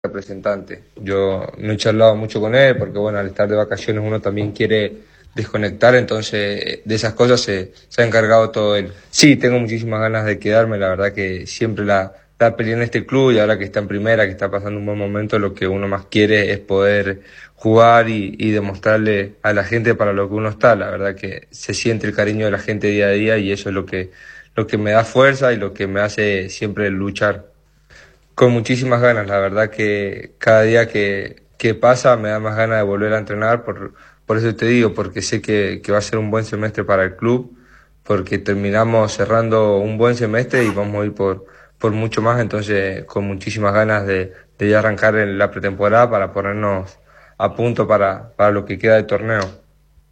representante. Yo no he charlado mucho con él porque, bueno, al estar de vacaciones uno también quiere desconectar, entonces de esas cosas se ha encargado todo él. Sí, tengo muchísimas ganas de quedarme, la verdad que siempre la peleé en este club y ahora que está en primera, que está pasando un buen momento, lo que uno más quiere es poder jugar y demostrarle a la gente para lo que uno está. La verdad que se siente el cariño de la gente día a día y eso es lo que me da fuerza y lo que me hace siempre luchar. Con muchísimas ganas, la verdad que cada día que pasa me da más ganas de volver a entrenar, por eso te digo, porque sé que va a ser un buen semestre para el club, porque terminamos cerrando un buen semestre y vamos a ir por mucho más, entonces con muchísimas ganas de ya arrancar en la pretemporada para ponernos a punto para lo que queda del torneo.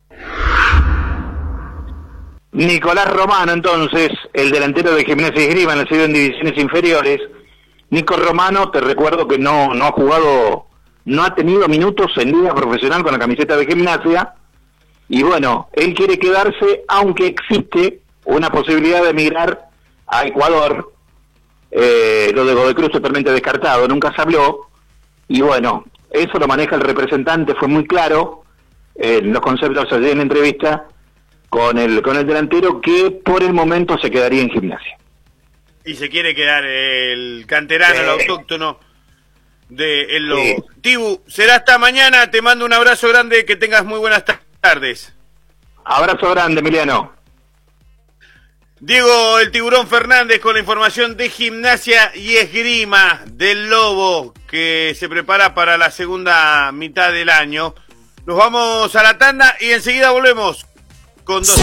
Nicolás Romano, entonces, el delantero de Gimnasia y Esgrima, nacido en divisiones inferiores. Nico Romano, te recuerdo que no ha jugado, no ha tenido minutos en liga profesional con la camiseta de Gimnasia, y bueno, él quiere quedarse, aunque existe una posibilidad de emigrar a Ecuador. Lo de Godoy Cruz totalmente descartado, nunca se habló, y bueno, eso lo maneja el representante, fue muy claro en los conceptos ayer en la entrevista con el delantero, que por el momento se quedaría en Gimnasia. Y se quiere quedar el canterano, el autóctono de El Lobo. Tibu, será hasta mañana, te mando un abrazo grande, que tengas muy buenas tardes. Abrazo grande, Emiliano. Diego el Tiburón Fernández con la información de Gimnasia y Esgrima del Lobo, que se prepara para la segunda mitad del año. Nos vamos a la tanda y enseguida volvemos con dos.